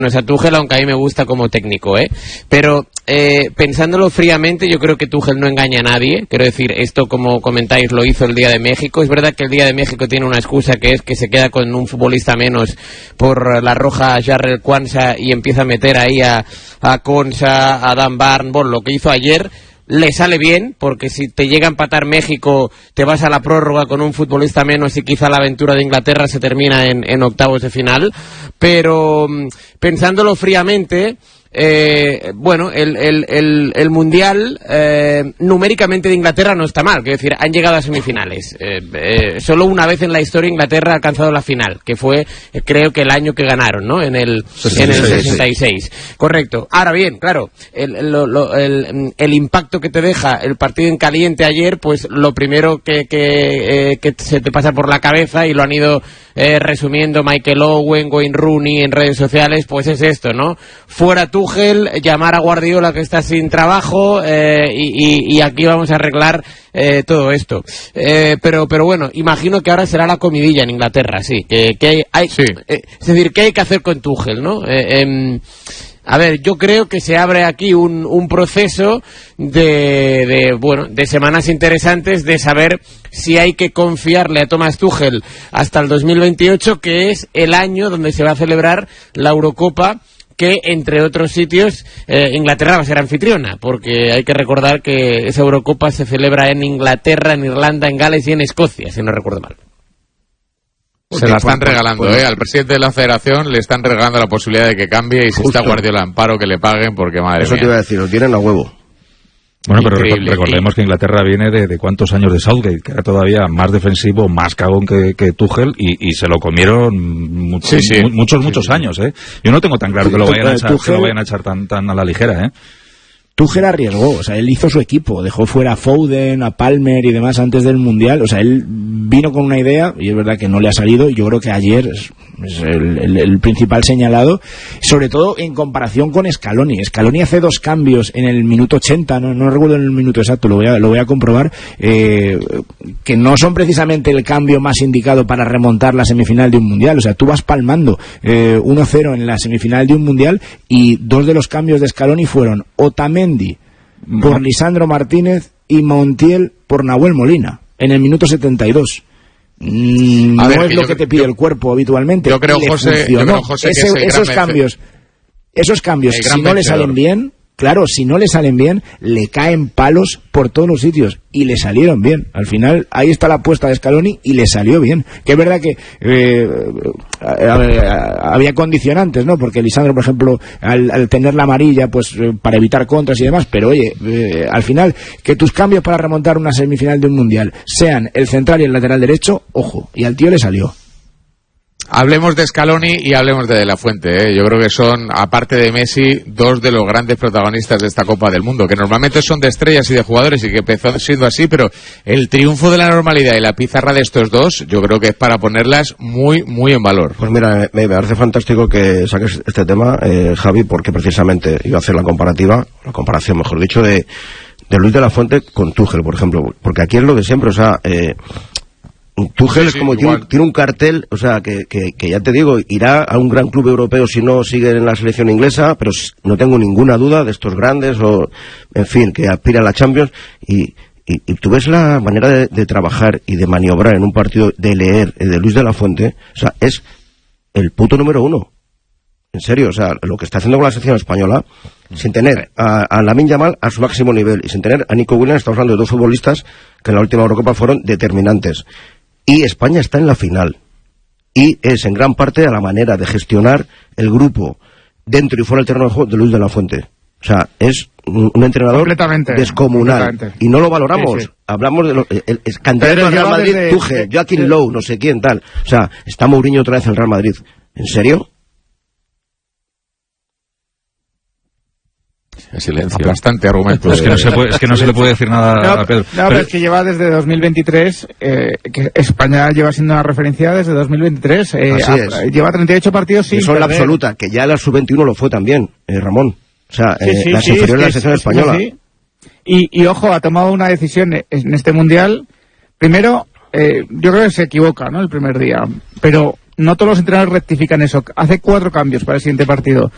no es a Tuchel, aunque a mí me gusta como técnico, pero pensándolo fríamente, yo creo que Tuchel no engaña a nadie. Quiero decir, esto, como comentáis, lo hizo el Día de México. Es verdad que el Día de México tiene una excusa, que es que se queda con un futbolista menos por la roja Jarrell Quansah y empieza a meter ahí a Konsa, a Dan Barn. Bueno, lo que hizo ayer le sale bien, porque si te llega a empatar México, te vas a la prórroga con un futbolista menos y quizá la aventura de Inglaterra se termina en octavos de final. Pero pensándolo fríamente, bueno, el Mundial numéricamente de Inglaterra no está mal. Quiero decir, han llegado a semifinales. Solo una vez en la historia Inglaterra ha alcanzado la final, que fue, creo que el año que ganaron, ¿no? En el 66. Correcto. Ahora bien, claro, el impacto que te deja el partido en caliente ayer, pues lo primero que se te pasa por la cabeza, y lo han ido resumiendo Michael Owen, Wayne Rooney en redes sociales, pues es esto, ¿no? Fuera Tuchel, llamar a Guardiola, que está sin trabajo, y aquí vamos a arreglar todo esto. Pero bueno, imagino que ahora será la comidilla en Inglaterra, sí. Que hay, sí. Es decir, ¿qué hay que hacer con Tuchel, no? A ver, yo creo que se abre aquí un proceso de semanas interesantes, de saber si hay que confiarle a Thomas Tuchel hasta el 2028, que es el año donde se va a celebrar la Eurocopa, que entre otros sitios Inglaterra va a ser anfitriona, porque hay que recordar que esa Eurocopa se celebra en Inglaterra, en Irlanda, en Gales y en Escocia, si no recuerdo mal. Se la están regalando, al presidente de la federación le están regalando la posibilidad de que cambie, y si está Guardiola en paro, que le paguen, porque madre mía. Eso te iba a decir, lo tienen a huevo. Bueno, pero recordemos que Inglaterra viene de cuántos años de Southgate, que era todavía más defensivo, más cagón que Tuchel, y se lo comieron muchos años, Yo no tengo tan claro que lo vayan a echar tan a la ligera, Tuchel arriesgó, o sea, él hizo su equipo, dejó fuera a Foden, a Palmer y demás antes del Mundial, o sea, él vino con una idea, y es verdad que no le ha salido, y yo creo que ayer es el principal señalado, sobre todo en comparación con Scaloni. Scaloni hace 2 cambios en el minuto 80, no recuerdo en el minuto exacto, lo voy a comprobar, que no son precisamente el cambio más indicado para remontar la semifinal de un Mundial. O sea, tú vas palmando 1-0 en la semifinal de un Mundial, y 2 de los cambios de Scaloni fueron Otamendi por Lisandro Martínez y Montiel por Nahuel Molina en el minuto 72. No es lo que te pide el cuerpo habitualmente. Yo creo, José, esos cambios, si no le salen bien, claro, si no le salen bien, le caen palos por todos los sitios, y le salieron bien. Al final, ahí está la apuesta de Scaloni, y le salió bien. Que es verdad que había condicionantes, ¿no? Porque Lisandro, por ejemplo, al tener la amarilla, pues para evitar contras y demás, pero oye, al final, que tus cambios para remontar una semifinal de un Mundial sean el central y el lateral derecho, ojo, y al tío le salió. Hablemos de Scaloni y hablemos de la Fuente, Yo creo que son, aparte de Messi, 2 de los grandes protagonistas de esta Copa del Mundo, que normalmente son de estrellas y de jugadores, y que empezó siendo así, pero el triunfo de la normalidad y la pizarra de estos dos, yo creo que es para ponerlas muy, muy en valor. Pues mira, me parece fantástico que saques este tema, Javi, porque precisamente iba a hacer la comparación, mejor dicho, de Luis de la Fuente con Tuchel, por ejemplo, porque aquí es lo de siempre, o sea, Tuchel es como tiene un cartel, o sea, que ya te digo, irá a un gran club europeo si no sigue en la selección inglesa, pero no tengo ninguna duda de estos grandes, o en fin, que aspira a la Champions, y tú ves la manera de trabajar y de maniobrar en un partido, de leer, de Luis de la Fuente, o sea, es el puto número 1. En serio, o sea, lo que está haciendo con la selección española, sin tener a Lamine Yamal a su máximo nivel, y sin tener a Nico Williams, estamos hablando de 2 futbolistas que en la última Eurocopa fueron determinantes. Y España está en la final, y es en gran parte a la manera de gestionar el grupo dentro y fuera del terreno de juego de Luis de la Fuente. O sea, es un entrenador descomunal, y no lo valoramos. Sí. Hablamos de el candidato al Real Madrid, Tuchel, Joaquín Low, no sé quién, tal. O sea, está Mourinho otra vez en el Real Madrid. ¿En serio? Silencio. Bastante argumento. Es que no se le puede decir nada a Pedro. Pero es que lleva desde 2023, que España lleva siendo una referencia desde 2023. Lleva 38 partidos sin Eso es la absoluta, que ya la sub-21 lo fue también, Ramón. O sea, las inferiores de la selección española. Sí. Y ojo, ha tomado una decisión en este Mundial. Primero, yo creo que se equivoca, ¿no? El primer día. Pero no todos los entrenadores rectifican eso. Hace 4 cambios para el siguiente partido.